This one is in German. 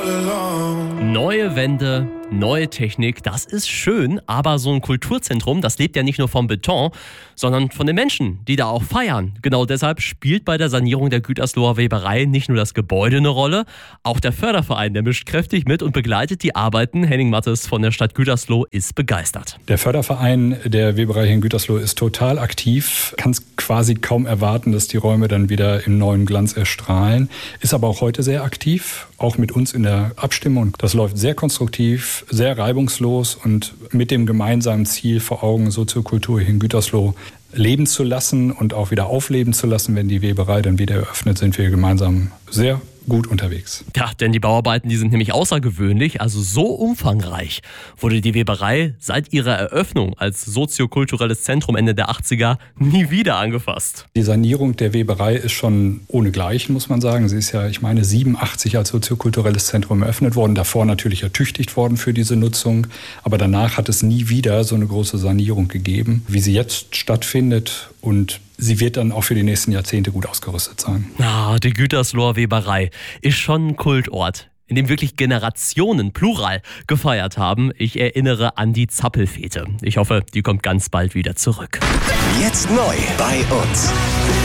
Neue Wände, neue Technik, das ist schön, aber so ein Kulturzentrum, das lebt ja nicht nur vom Beton, sondern von den Menschen, die da auch feiern. Genau deshalb spielt bei der Sanierung der Gütersloher Weberei nicht nur das Gebäude eine Rolle, auch der Förderverein, der mischt kräftig mit und begleitet die Arbeiten. Henning Mattes von der Stadt Gütersloh ist begeistert. Der Förderverein der Weberei hier in Gütersloh ist total aktiv, kann es quasi kaum erwarten, dass die Räume dann wieder im neuen Glanz erstrahlen, ist aber auch heute sehr aktiv, auch mit uns in der Abstimmung. Das läuft sehr konstruktiv, sehr reibungslos und mit dem gemeinsamen Ziel vor Augen, Soziokultur hier in Gütersloh leben zu lassen und auch wieder aufleben zu lassen. Wenn die Weberei dann wieder eröffnet, sind wir gemeinsam sehr gut unterwegs. Ja, denn die Bauarbeiten, die sind nämlich außergewöhnlich, also so umfangreich wurde die Weberei seit ihrer Eröffnung als soziokulturelles Zentrum Ende der 80er nie wieder angefasst. Die Sanierung der Weberei ist schon ohnegleichen, muss man sagen. Sie ist ja, 87 als soziokulturelles Zentrum eröffnet worden, davor natürlich ertüchtigt worden für diese Nutzung, aber danach hat es nie wieder so eine große Sanierung gegeben, wie sie jetzt stattfindet, und sie wird dann auch für die nächsten Jahrzehnte gut ausgerüstet sein. Die Gütersloher Weberei ist schon ein Kultort, in dem wirklich Generationen, plural, gefeiert haben. Ich erinnere an die Zappelfete. Ich hoffe, die kommt ganz bald wieder zurück. Jetzt neu bei uns.